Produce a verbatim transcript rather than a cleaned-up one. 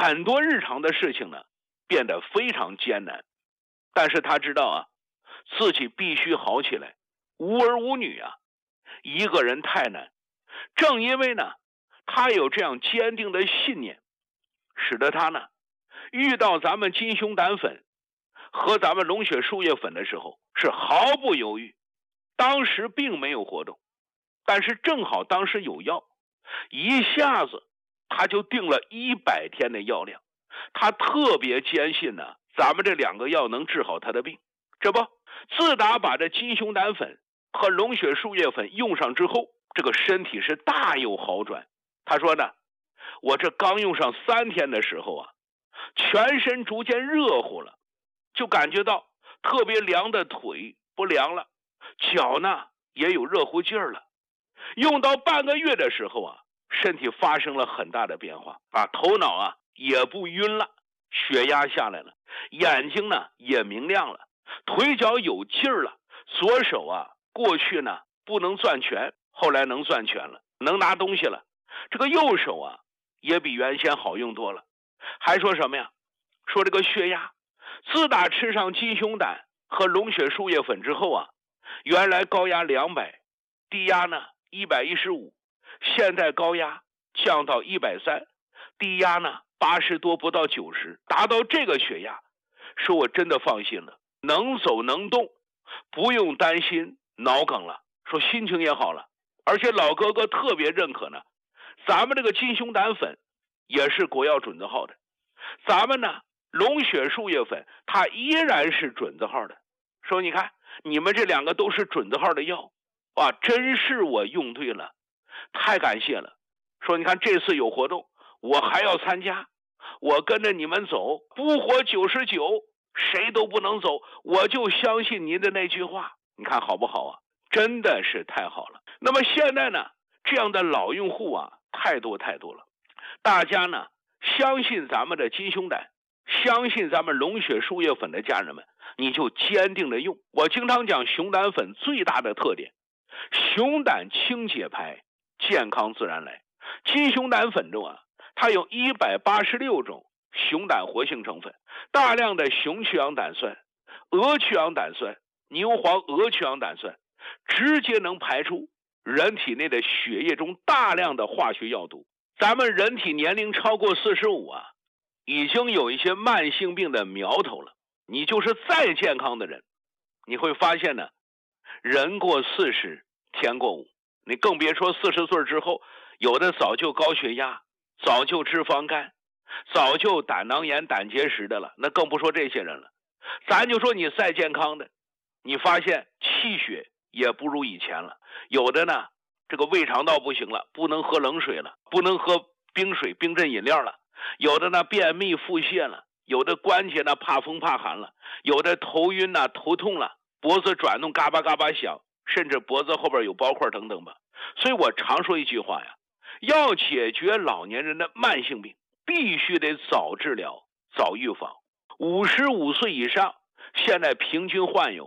很多日常的事情呢变得非常艰难。但是他知道啊，自己必须好起来，无儿无女啊，一个人太难。正因为呢，他有这样坚定的信念，使得他呢遇到咱们金熊胆粉和咱们龙血树叶粉的时候是毫不犹豫。当时并没有活动，但是正好当时有药，一下子他就定了一百天的药量。他特别坚信呢，咱们这两个药能治好他的病。这不，自打把这金熊胆粉和龙血树叶粉用上之后，这个身体是大有好转。他说呢，我这刚用上三天的时候啊，全身逐渐热乎了，就感觉到特别凉的腿不凉了，脚呢也有热乎劲儿了。用到半个月的时候啊，身体发生了很大的变化啊，头脑啊也不晕了，血压下来了，眼睛呢也明亮了，腿脚有劲儿了。左手啊过去呢不能攥拳，后来能攥拳了，能拿东西了。这个右手啊也比原先好用多了。还说什么呀？说这个血压，自打吃上金熊胆和龙血树叶粉之后啊，原来高压两百，低压呢一百一十五，现在高压降到一百三，低压呢八十多不到九十，达到这个血压，说我真的放心了，能走能动，不用担心脑梗了，说心情也好了。而且老哥哥特别认可呢，咱们这个金熊胆粉也是国药准字号的，咱们呢龙血树叶粉它依然是准字号的。说你看你们这两个都是准字号的药啊，真是我用对了，太感谢了。说你看这次有活动我还要参加，我跟着你们走，不活九十九谁都不能走，我就相信您的那句话。你看好不好啊？真的是太好了。那么现在呢，这样的老用户啊太多太多了，大家呢相信咱们的金熊胆，相信咱们龙血树叶粉的家人们，你就坚定的用。我经常讲熊胆粉最大的特点，熊胆清解排，健康自然来。金熊胆粉中啊，它有一百八十六种熊胆活性成分，大量的熊去氧胆酸、鹅去氧胆酸、牛黄鹅去氧胆酸，直接能排出人体内的血液中大量的化学药毒。咱们人体年龄超过四十五啊，已经有一些慢性病的苗头了。你就是再健康的人，你会发现呢，人过四十天过五，你更别说四十岁之后，有的早就高血压，早就脂肪肝，早就胆囊炎胆结石的了，那更不说这些人了。咱就说你再健康的，你发现气血也不如以前了，有的呢这个胃肠道不行了，不能喝冷水了，不能喝冰水冰镇饮料了，有的呢便秘腹泻了，有的关节呢怕风怕寒了，有的头晕呢头痛了，脖子转动嘎巴嘎巴响，甚至脖子后边有包块等等吧。所以我常说一句话呀，要解决老年人的慢性病，必须得早治疗早预防。五十五岁以上现在平均患有